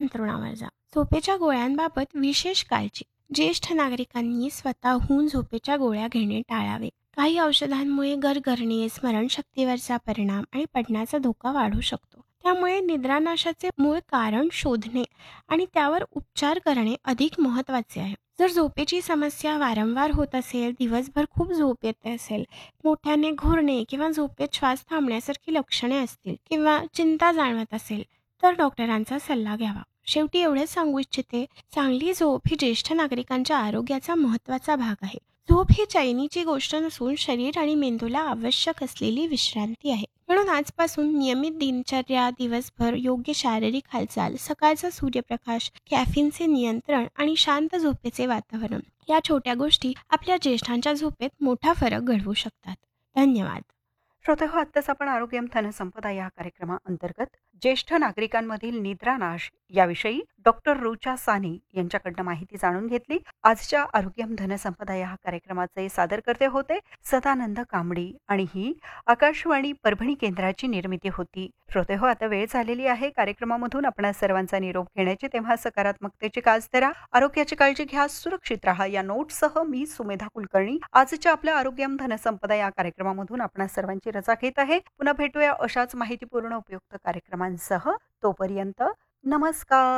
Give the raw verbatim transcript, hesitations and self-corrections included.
अंथरुणावर जा. झोपेच्या गोळ्यांबाबत विशेष काळजी. ज्येष्ठ नागरिकांनी स्वतःहून झोपेच्या गोळ्या घेणे टाळावे. काही औषधांमुळे गरगरणे, स्मरणशक्तीवरचा परिणाम आणि पडण्याचा धोका वाढू शकतो. त्यामुळे निद्रानाशाचे मूळ कारण शोधणे आणि त्यावर उपचार करणे अधिक महत्त्वाचे आहे. जर झोपेची समस्या वारंवार होत असेल, दिवसभर खूप झोप येते असेल, मोठ्याने घोरणे किंवा झोपेत श्वास थांबण्यासारखी लक्षणे असतील किंवा चिंता जाणवत असेल, तर डॉक्टरांचा सल्ला घ्यावा. शेवटी एवढेच सांगू इच्छिते, चांगली झोप ही ज्येष्ठ नागरिकांच्या आरोग्याचा महत्त्वाचा भाग आहे. झोप ही चैनीची गोष्ट नसून शरीर आणि मेंदूला आवश्यक असलेली विश्रांती आहे. म्हणून आजपासून नियमित दिनचर्या, दिवसभर योग्य शारीरिक हालचाल, सकाळचा सूर्यप्रकाश, कॅफीनचे नियंत्रण आणि शांत झोपेचे वातावरण या छोट्या गोष्टी आपल्या ज्येष्ठांच्या झोपेत मोठा फरक घडवू शकतात. धन्यवाद. श्रोतेहो, आत्ताच आपण आरोग्यम धनसंपदा या कार्यक्रमाअंतर्गत ज्येष्ठ नागरिकांमधील निद्रानाश याविषयी डॉक्टर रुचा सानी यांच्याकडनं माहिती जाणून घेतली. आजच्या आरोग्यम धनसंपदा या कार्यक्रमाचे सादरकर्ते होते सदानंद कांबडी आणि ही आकाशवाणी परभणी केंद्राची निर्मिती होती. श्रोतेहो, आता वेळ झालेली आहे कार्यक्रमामधून आपणा सर्वांचा निरोप घेण्याची. तेव्हा सकारात्मकतेची कास धरा, आरोग्याची काळजी घ्या, सुरक्षित राहा या नोटसह मी सुमेधा कुलकर्णी आजच्या आपल्या आरोग्यम धनसंपदा या कार्यक्रमामधून आपणा सर्वांची रजा घेत आहे. पुन्हा भेटूया अशाच माहितीपूर्ण उपयुक्त कार्यक्रमांसह. तोपर्यंत नमस्कार.